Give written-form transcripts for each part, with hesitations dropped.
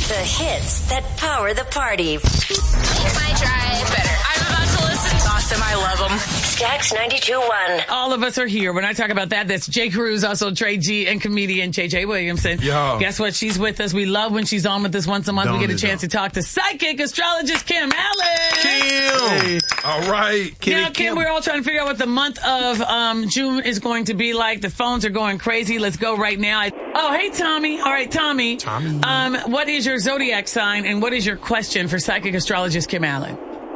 The hits that power the party. Make my drive better. I'm about to listen. It's awesome. I love them. Stacks 92.1. All of us are here. When I talk about that, that's Jay Cruz, also Trey G, and comedian JJ Williamson. Yo. Guess what? She's with us. We love when she's on with us once a month. We get a chance to talk to psychic astrologist Kim Allen. Kim. All right. Kim, we're all trying to figure out what the month of June is going to be like. The phones are going crazy. Let's go right now. Oh, hey, Tommy. All right, Tommy. What is your zodiac sign, and what is your question for psychic astrologist Kim Allen?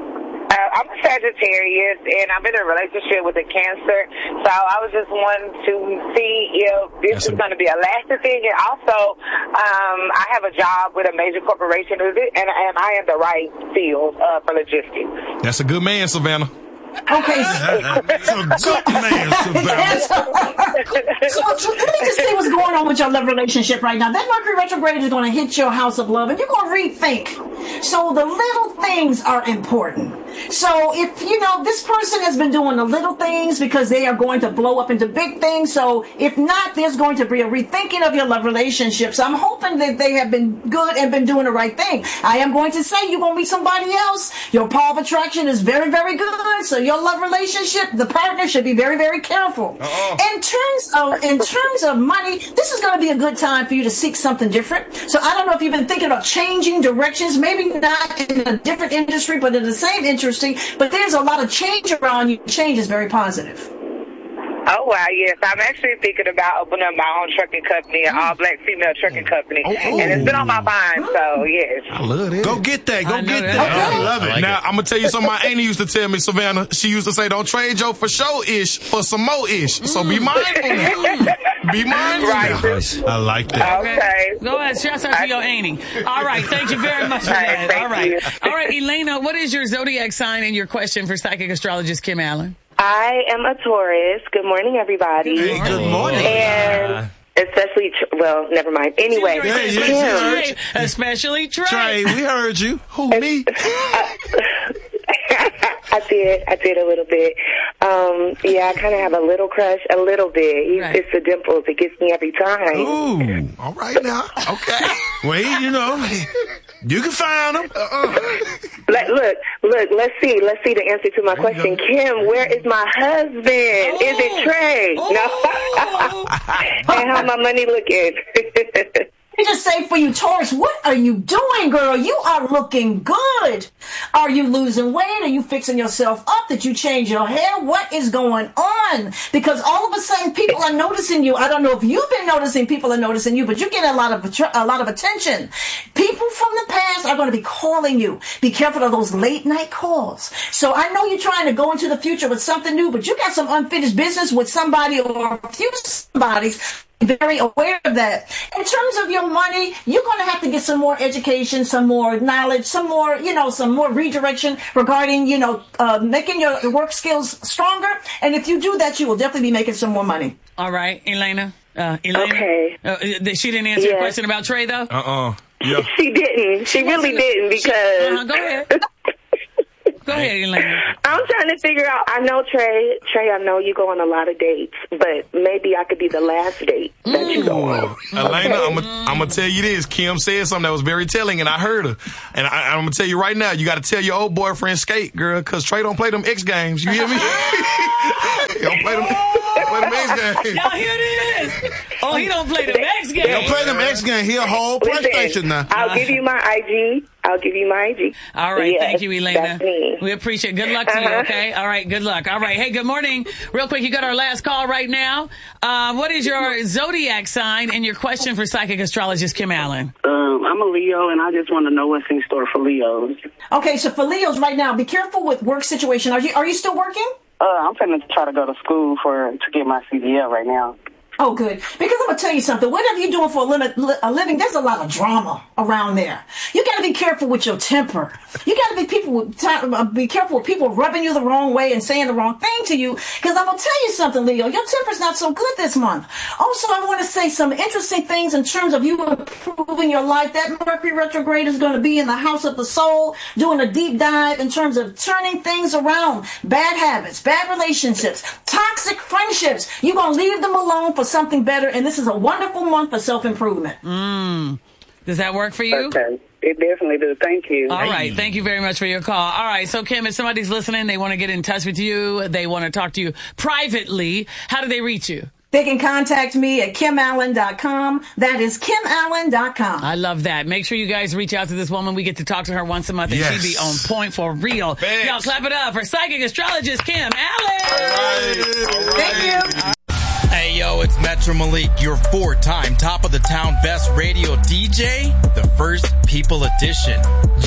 I'm a Sagittarius, and I'm in a relationship with a Cancer, so I was just wanting to see if this is going to be a lasting thing, and also I have a job with a major corporation, and I am the right field for logistics. That's a good man, Savannah. Okay. That's a good man, Savannah. So let me just say what's going on with your love relationship right now. That Mercury retrograde is going to hit your house of love, and you're going to rethink. So the little things are important. So if, this person has been doing the little things because they are going to blow up into big things. So if not, there's going to be a rethinking of your love relationship. So I'm hoping that they have been good and been doing the right thing. I am going to say you're going to meet somebody else. Your power of attraction is very, very good. So your love relationship, the partner should be very, very careful. In terms of money, this is going to be a good time for you to seek something different. So I don't know if you've been thinking about changing directions, maybe not in a different industry, but in the same industry. But there's a lot of change around you. Change is very positive. Oh, wow, yes. I'm actually thinking about opening up my own trucking company, an all-black female trucking company. And it's been on my mind, so, yes. I love it. Go get that. Go get that. Okay. I love it. Now, I'm going to tell you something my auntie used to tell me, Savannah. She used to say, don't trade your for show-ish for some more-ish. So be mindful now. Be mindful now. I like that. Okay. Go ahead. Shouts out to your auntie. All right. Thank you very much for that. Thank All right. you. All right, Elena, what is your zodiac sign and your question for psychic astrologist Kim Allen? I am a Taurus. Good morning, everybody. Hey, good morning. And especially, never mind. Anyway, Trey, especially Trey. Trey, we heard you. Who, me? I did a little bit. I kind of have a little crush, a little bit. It's the dimples. It gets me every time. Ooh, all right now. Okay. Wait, you can find them. Look, let's see the answer to my question. Kim, where is my husband? Is it Trey? No. And how my money looking? I just say for you, Taurus, what are you doing, girl? You are looking good. Are you losing weight? Are you fixing yourself up? Did you change your hair? What is going on? Because all of a sudden, people are noticing you. I don't know if you've been noticing people are noticing you, but you're getting a lot of attention. People from the past are going to be calling you. Be careful of those late night calls. So I know you're trying to go into the future with something new, but you got some unfinished business with somebody or a few somebodies. Very aware of that. In terms of your money, you're going to have to get some more education, some more knowledge, some more redirection regarding, making your work skills stronger. And if you do that, you will definitely be making some more money. All right, Elena. Okay. She didn't answer your question about Trey, though? Yeah. She didn't. She really didn't because... Go ahead. Go ahead, Elena. I'm trying to figure out. I know, Trey, I know you go on a lot of dates, but maybe I could be the last date that you go on. Elena, I'm going to tell you this. Kim said something that was very telling, and I heard her. And I'm going to tell you right now, you got to tell your old boyfriend skate, girl, because Trey don't play them X games. You hear me? He don't play them X games. Y'all hear this? Oh, he don't play them X games. He don't play them X games. He a whole PlayStation now. I'll give you my IG. All right. Yes, thank you, Elena. That's me. We appreciate it. Good luck to you, okay? All right. Good luck. All right. Hey, good morning. Real quick, you got our last call right now. What is your zodiac sign and your question for psychic astrologist Kim Allen? I'm a Leo, and I just want to know what's in store for Leos. Okay, so for Leos right now, be careful with work situation. Are you still working? I'm planning to try to go to school to get my CDL right now. Oh, good. Because I'm going to tell you something. Whatever you're doing for a living, there's a lot of drama around there. You got to be careful with your temper. You got to be careful with people rubbing you the wrong way and saying the wrong thing to you. Because I'm going to tell you something, Leo. Your temper's not so good this month. Also, I want to say some interesting things in terms of you improving your life. That Mercury retrograde is going to be in the house of the soul, doing a deep dive in terms of turning things around. Bad habits, bad relationships, toxic friendships. You're going to leave them alone for something better, and this is a wonderful month for self-improvement. Does that work for you? Okay. It definitely does. Thank you. All right. Thank you very much for your call. All right. So, Kim, if somebody's listening, they want to get in touch with you, they want to talk to you privately, how do they reach you? They can contact me at KimAllen.com. That is KimAllen.com. I love that. Make sure you guys reach out to this woman. We get to talk to her once a month, and Yes. she be on point for real. Thanks. Y'all clap it up for psychic astrologist Kim Allen. Thank you. Hey, yo, it's Metro Malik, your 4-time top of the town best radio DJ, the First People Edition.